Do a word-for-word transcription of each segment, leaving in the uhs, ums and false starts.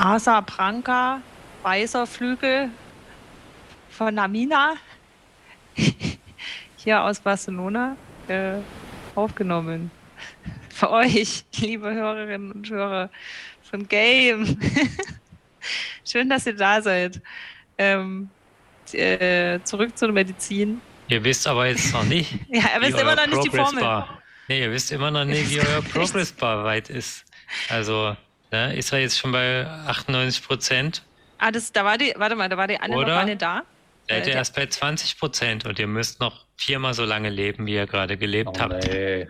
Asa Branca, weißer Flügel von Namina, hier aus Barcelona, äh, aufgenommen. Für euch, liebe Hörerinnen und Hörer von Game. Schön, dass ihr da seid. Ähm, äh, zurück zur Medizin. Ihr wisst aber jetzt noch nicht, ja, ihr wisst immer noch nicht die Formel. Bar. Nee, ihr wisst immer noch nicht, wie euer Progress Bar weit ist. Also, ne, ist er jetzt schon bei achtundneunzig Prozent? Ah, das, da war die, warte mal, da war die Anne Oder noch gar nicht da. Seid ihr äh, erst bei zwanzig Prozent und ihr müsst noch viermal so lange leben, wie ihr gerade gelebt Oh, habt. nee.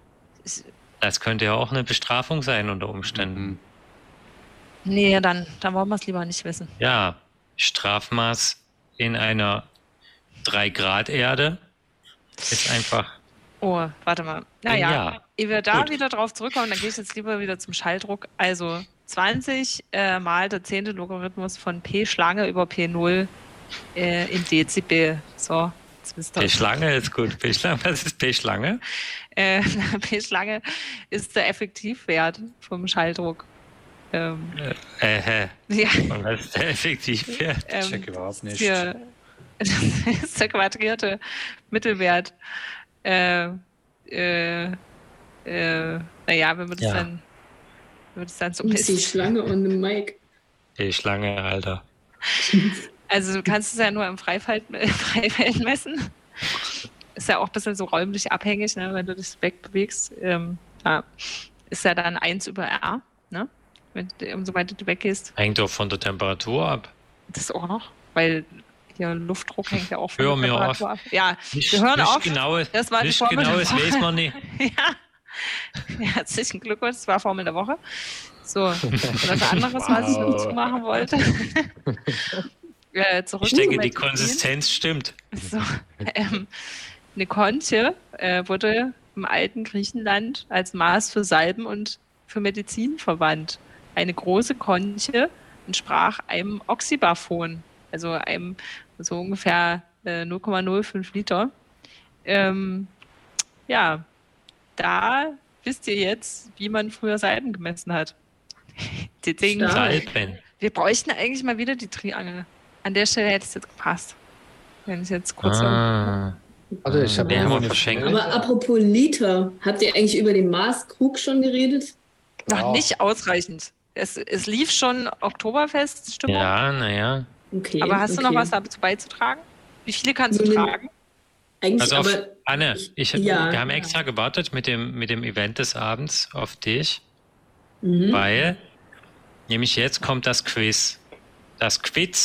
Das könnte ja auch eine Bestrafung sein unter Umständen. Mhm. Nee, dann, dann wollen wir es lieber nicht wissen. Ja, Strafmaß in einer drei Grad Erde ist einfach... Oh, warte mal. Naja, Ja, ehe wir da gut. wieder drauf zurückkommen, dann gehe ich jetzt lieber wieder zum Schalldruck. Also zwanzig äh, mal der zehnte Logarithmus von P Schlange über P null äh, in Dezibel. So, jetzt wisst ihr. P-Schlange ist gut. P-Schlange, was ist P-Schlange? Äh, P Schlange ist der Effektivwert vom Schalldruck. Ähm, Äh, hä? ja, Und was ist der Effektivwert? ähm, Ich check überhaupt nicht. Für, das ist der quadrierte Mittelwert. Äh, äh, äh, naja, wenn wir das Ja. dann, wenn wir das dann so Ich sehe messen. Schlange und eine Mike. P-Schlange, Alter. Also du kannst es ja nur im Freifeld, Freifeld messen. Ist ja auch ein bisschen so räumlich abhängig, ne, wenn du dich wegbewegst. Ähm, ja, ist ja dann eins über R, ne? Wenn, umso weiter du weggehst. Hängt doch von der Temperatur ab. Das auch noch, weil hier Luftdruck hängt ja auch von Hör der mir Temperatur ab. Ja, Nicht, wir hören nicht auf. Genaues, Das war die nicht Formel der genaues Woche. weiß man nicht. ja. Herzlichen Glückwunsch, das war Formel der Woche. So, und das anderes, was ich noch Wow. dazu machen wollte. äh, zurück Ich denke, zur die Medizin. Konsistenz stimmt. So, ähm, eine Konche äh, wurde im alten Griechenland als Maß für Salben und für Medizin verwandt. Eine große Konche entsprach einem Oxybaphon, also einem so ungefähr äh, null Komma null fünf Liter. Ähm, ja, da wisst ihr jetzt, wie man früher Salben gemessen hat. Die Dinge. Stark. Salben. Wir bräuchten eigentlich mal wieder die Triangel. An der Stelle hätte es jetzt gepasst. Wenn ich jetzt kurz so. Ah, Also ich habe Den haben immer wir eine verschenkt. Frage. Aber apropos Liter, habt ihr eigentlich über den Maßkrug schon geredet? Noch Ja. nicht ausreichend. Es, es lief schon Oktoberfest-Stimmung. ja, naja. Okay. Aber hast okay. du noch was dazu beizutragen? Wie viele kannst du Nur den- tragen? Eigentlich, Also auf, aber Anne, ich, Ja. wir haben extra gewartet mit dem, mit dem Event des Abends auf dich, mhm. weil nämlich jetzt kommt das Quiz. Das Quiz